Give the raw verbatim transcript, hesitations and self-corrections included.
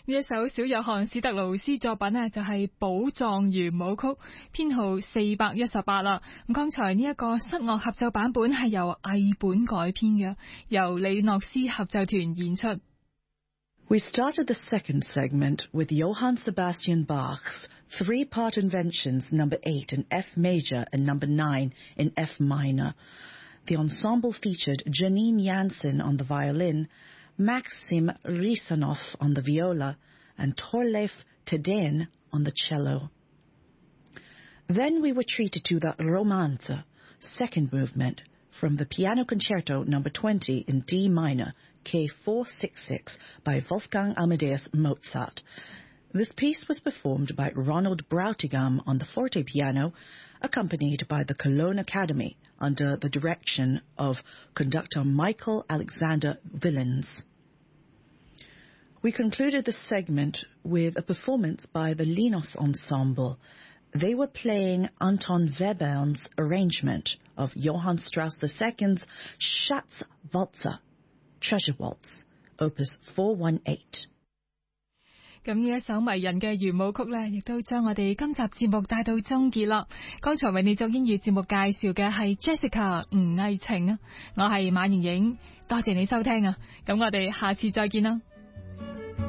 呢一首小約翰史特勞斯作品呢，就係寶藏圓舞曲，編號四百一十八啦。咁剛才呢一個室樂合奏版本係由藝本改編嘅，由李諾斯合奏團演出。 We started the second segment with Johann Sebastian Bach's three-part inventions number eight in F major and number nine in F minor. The ensemble featured Janine Jansen on the violin, Maxim Risanov on the viola, and Torleif Tedén on the cello. Then we were treated to the Romanze, second movement, from the Piano Concerto number twenty in D minor, K four sixty-six, by Wolfgang Amadeus Mozart. This piece was performed by Ronald Brautigam on the forte piano, accompanied by the Cologne Academy under the direction of conductor Michael Alexander Willens. We concluded the segment with a performance by the Linos Ensemble. They were playing Anton Webern's arrangement of Johann Strauss the Second's Schatzwalzer, Treasure Waltz, Opus four eighteen. 咁呢一首迷人嘅圓舞曲呢，亦都將我哋今集節目帶到終結啦。剛才為你作英語節目介紹嘅係 Jessica 吳藝晴啊，我係馬盈影，多謝你收聽啊，咁我哋下次再見啦。